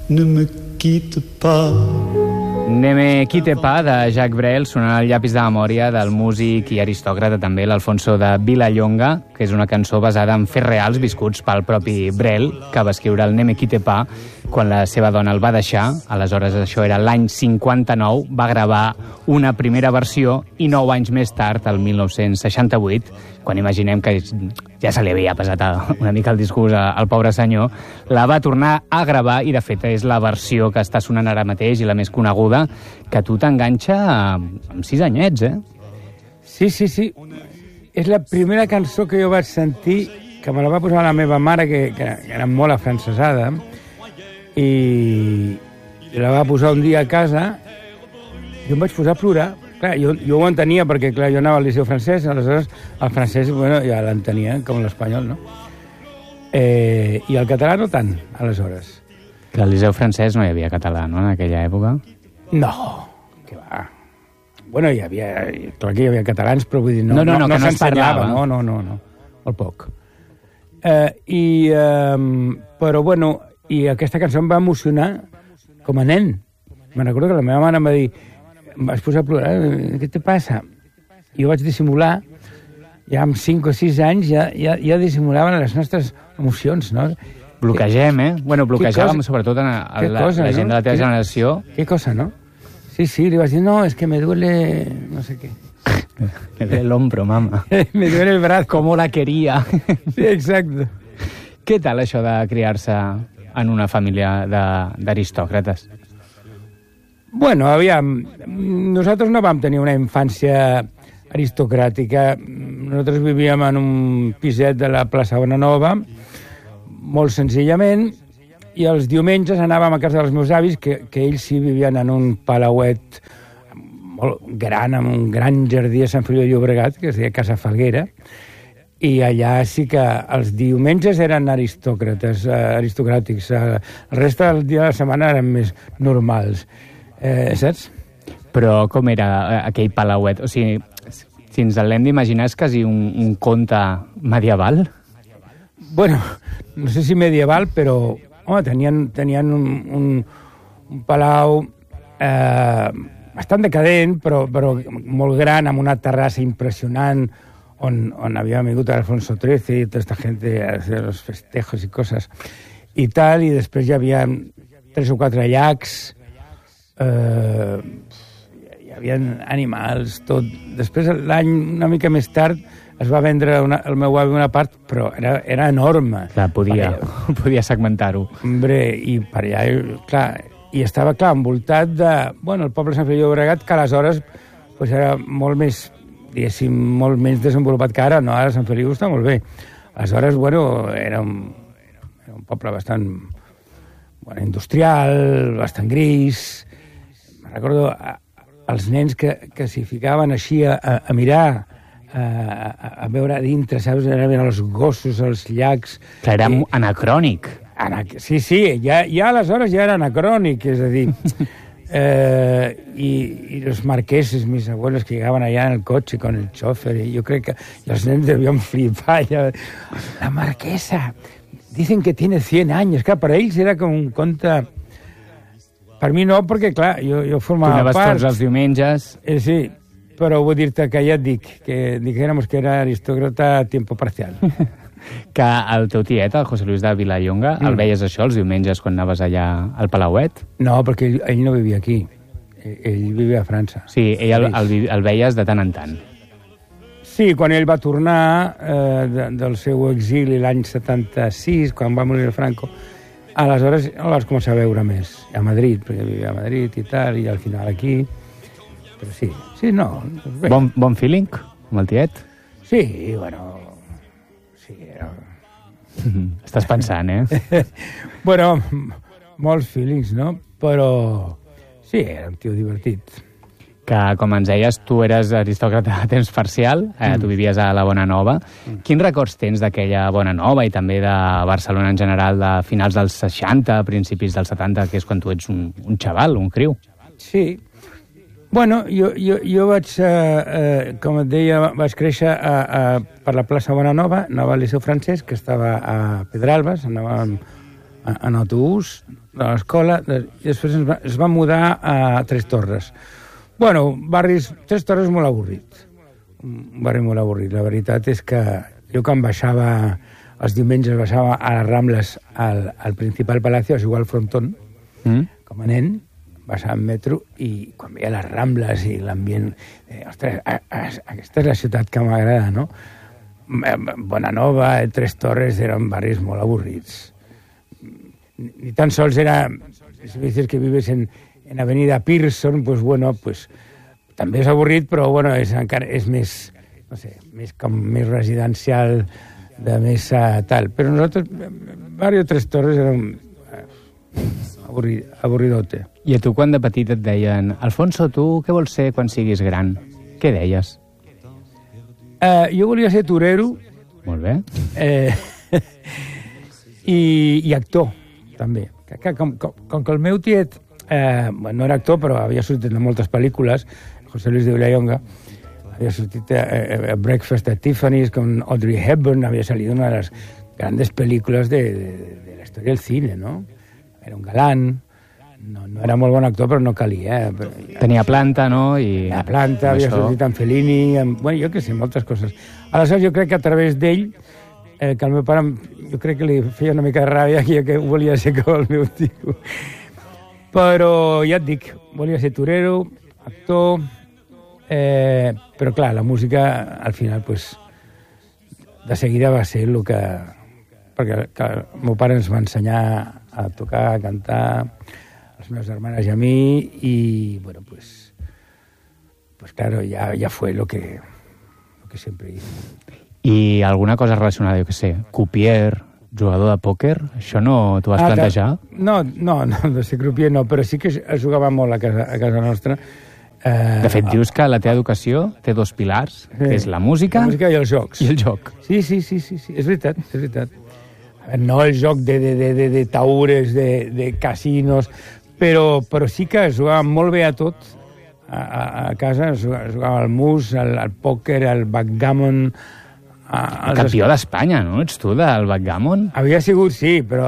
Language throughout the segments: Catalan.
ne me quitte pas. Ne me quitte pas, de Jacques Brel, sonant al llapis de memòria del músic i aristòcrata també, l'Alfonso de Vilallonga, que és una cançó basada en fets reals viscuts pel propi Brel, que va escriure el Ne me quitte pas quan la seva dona el va deixar. Aleshores, això era l'any 59, va gravar una primera versió i 9 anys més tard, el 1968, quan imaginem que ja se li havia passat una mica el discurs al pobre senyor, la va tornar a gravar i, de fet, és la versió que està sonant ara mateix i la més coneguda, que tu t'enganxa amb 6 anyets, eh? Sí. És la primera cançó que jo vaig sentir, que me la va posar la meva mare, que era molt afrancesada, i la va posar un dia a casa, i em vaig posar a plorar. Clar, jo ho entenia perquè, clar, jo anava al liceu francès, aleshores el francès, bueno, ja l'entenia, com l'espanyol, no? I el català no tant, aleshores. Que al liceu francès no hi havia català, no?, en aquella època? No, que va. Bueno, clar que hi havia catalans, però vull dir, no s'ensenyava, no, molt poc. Però, bueno, i aquesta cançó em va emocionar com a nen. Me'n recordo que la meva mare em va dir, em vaig posar a plorar, què te passa? I jo vaig dissimular, ja amb 5 o 6 anys ja dissimulaven les nostres emocions, no? Bloquegem, eh? Bueno, bloquejàvem sobretot a la gent de la teva generació. Què cosa, no? Sí, li vaig dir, no, es que me duele no sé qué. Me duele el hombro, mama. Me duele el brazo. Com la quería. Sí, exacte. Què tal això de criar-se en una família d'aristòcrates? Bueno, aviam, nosaltres no vam tenir una infància aristocràtica. Nosaltres vivíem en un piset de la plaça Bonanova, molt senzillament, i els diumenges anàvem a casa dels meus avis, que ells sí vivien en un palauet molt gran, amb un gran jardí a Sant Feliu de Llobregat, que es deia Casa Falguera, i allà sí que els diumenges eren aristocràtics. El resta del dia de la setmana eren més normals. Saps? Però com era aquell palauet? O sigui, si ens l'hem d'imaginar, és quasi un conte medieval? Bueno, no sé si medieval, però home, tenien un palau bastant decadent, però molt gran, amb una terrassa impressionant, on havia vingut Alfonso XIII i tota aquesta gent a fer els festejos i coses i tal, i després hi havia 3 o 4 llacs, hi havia animals, tot. Després, l'any una mica més tard, es va vendre el meu avi una part, però era enorme. Clar, podia segmentar-ho. Hombre, i per allà, clar, i estava, clar, envoltat de, bueno, el poble de Sant Feliu de Llobregat, que aleshores pues, era molt més, diguéssim, molt menys desenvolupat que ara, no? Ara Sant Feliu està molt bé. Aleshores, bueno, era un poble bastant industrial, bastant gris. Recordo els nens que s'hi ficaven així a mirar, a veure a dintre, saps? Anaven els gossos, els llacs... Que era anacrònic. Sí, ja aleshores ja era anacrònic, és a dir... y los marqueses, mis abuelos, que llegaban allá en el coche con el chofer, y yo creo que los niños debían flipar. La marquesa, dicen que tiene 100 años. Clar, per ells era com un conte... Per mi no, perquè, clar, jo formava part... Tu anaves tots els diumenges... Sí, però vull dir-te que ja et dic, que dijéramos que era aristócrata a tiempo parcial. Que el teu tiet, el José Luis de Vilallonga, el veies això els diumenges quan anaves allà al Palauet? No, perquè ell no vivia aquí. Ell vivia a França. Sí, ell el veies de tant en tant. Sí, quan ell va tornar del seu exili l'any 76, quan va morir el Franco, aleshores el vas començar a veure més. A Madrid, perquè vivia a Madrid i tal, i al final aquí. Però sí, no. Bon feeling amb el tiet? Sí, bueno... Estàs pensant, eh? Bueno, molts feelings, no? Però sí, era un tio divertit. Que, com ens deies, tu eres aristòcrata a temps parcial, tu vivies a la Bonanova. Quins records tens d'aquella Bonanova i també de Barcelona en general, de finals dels 60, principis dels 70, que és quan tu ets un xaval, un criu? Sí. Bueno, jo vaig, com et deia, vaig créixer per la plaça Bonanova, anava al Liceu Francès, que estava a Pedralbes, anàvem en autobús de l'escola, i després es va mudar a Tres Torres. Bueno, Tres Torres molt avorrit. Un barri molt avorrit. La veritat és que jo quan baixava, els diumenges baixava a les Rambles al principal Palacio a jugar al frontón, com a nen, baixava en metro, i quan veia les Rambles i l'ambient... ostres, aquesta és la ciutat que m'agrada, no? Bonanova, Tres Torres, eren barris molt avorrits. Ni tan sols era... Si dices que vives en Avenida Pearson, pues bueno, pues també és avorrit, però bueno, és més, no sé, més residencial, de més tal. Però nosaltres, Barrio Tres Torres era avorridote. I a tu quan de petit et deien Alfonso, tu què vols ser quan siguis gran? Què deies? Jo volia ser torero. Molt bé. I actor, també. Com que el meu tiet no era actor, però havia sortit en moltes pel·lícules, José Luis de Vilallonga, había sortit a Breakfast at Tiffany's con Audrey Hepburn, había salido una de las grandes películas de la historia del cine, ¿no? Era un galán, no era molt bon actor, però no calia. Tenia planta, no? La planta, havia sortit en Fellini, bueno, jo què sé, moltes coses. Aleshores, jo crec que a través d'ell, que el meu pare, jo crec que li feia una mica de ràbia que volia ser com el meu tio. Però ja et dic, volia ser torero, actor, però clar, la música al final pues, de seguida va ser el que... perquè el meu pare ens va ensenyar a tocar, a cantar, a les meves germanes i a mi, i bueno, pues claro, ya fue lo que siempre hice. I alguna cosa relacionada, jo què sé, croupier, jugador de pòquer, això no t'ho vas plantejar? No sé, croupier no, però sí que es jugava molt a casa nostra. De fet, dius que la teva educació té dos pilars, que és la música... La música i els jocs. I el joc. Sí, és veritat. A veure, no el joc de taures, de casinos, però sí que es jugava molt bé a tot. A casa es jugava al mus, al pòquer, al backgammon... Campió d'Espanya, no? Ets tu, del backgammon? Havia sigut, sí, però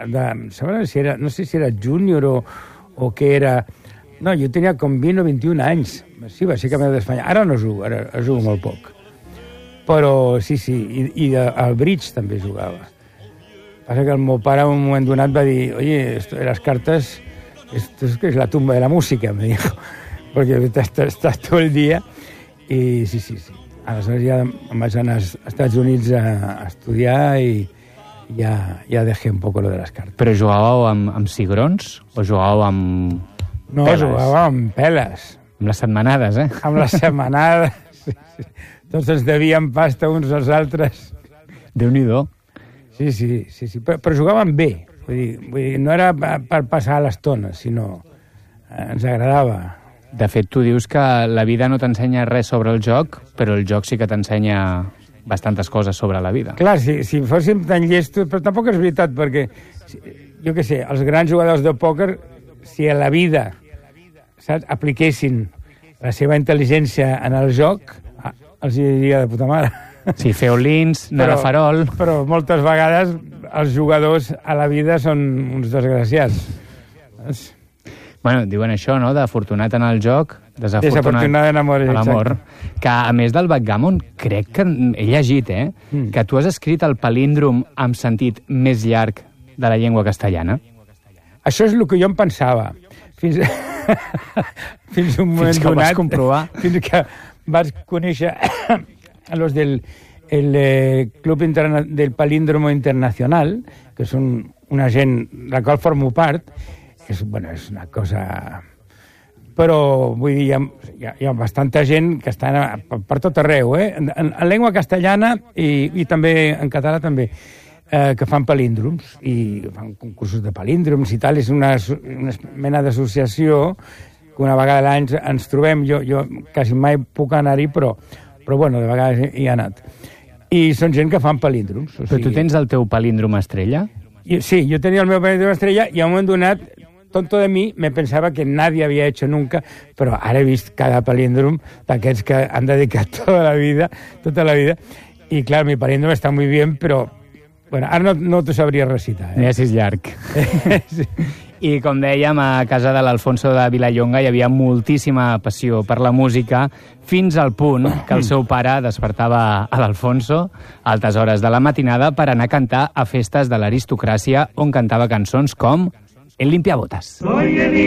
no sé si era júnior o què era... No, jo tenia com 20 o 21 anys. Sí, va ser campió d'Espanya. Ara no jugo, ara jugo molt poc. Però sí, i al bridge també jugava. Passa que el meu pare en un moment donat va dir oye, las cartas, esto es la tumba de la música, me dijo, porque estás todo el día. I sí. Aleshores ja em vaig anar als Estats Units a estudiar i ja dejé un poco lo de les cartes. Però jugàveu amb cigrons o jugàveu amb No, peles? Jugàveu amb peles. Amb les setmanades, eh? Amb les setmanades. Sí. Tots ens devien pasta uns als altres. Déu-n'hi-do. Sí. Però jugàvem bé. Vull dir, no era per passar l'estona, sinó ens agradava. De fet, tu dius que la vida no t'ensenya res sobre el joc, però el joc sí que t'ensenya bastantes coses sobre la vida. Clar, si fóssim tan llestos, però tampoc és veritat, perquè, jo què sé, els grans jugadors de pòquer, si a la vida, saps, apliquessin la seva intel·ligència en el joc, els diria de puta mare. Sí, fer all-ins, anar a farol... Però moltes vegades els jugadors a la vida són uns desgraciats. Bueno, diuen això, no?, d'afortunat en el joc, desafortunat en l'amor. Que, a més del backgammon, crec que he llegit, que tu has escrit el palíndrom amb sentit més llarg de la llengua castellana. Això és el que jo em pensava. Fins un moment donat... Fins que ho vas comprovar. Fins que vaig conèixer els del Club del Palíndromo Internacional, que són una gent de la qual formo part. És una cosa... Però, vull dir, hi ha bastanta gent que està per tot arreu, en llengua castellana i també en català també, que fan palíndroms i fan concursos de palíndroms i tal. És una mena d'associació que una vegada a l'any ens trobem. Jo quasi mai puc anar-hi, però bueno, de vegades hi he anat. I són gent que fan palíndroms. Però tu tens el teu palíndrom estrella? Sí, yo tenía el meu palíndrom estrella i a un moment donat, tonto de mi, me pensaba que nadie había hecho nunca, però ara he vist cada palíndrom d'aquests que han dedicat tota la vida, i clar, mi palíndrom està muy bien, però Bueno, ara no t'ho sabria recitar. Ja si és llarg. Sí. I com dèiem, a casa de l'Alfonso de Vilallonga hi havia moltíssima passió per la música, fins al punt que el seu pare despertava a l'Alfonso a altes hores de la matinada per anar a cantar a festes de l'aristocràcia on cantava cançons com El limpiabotas.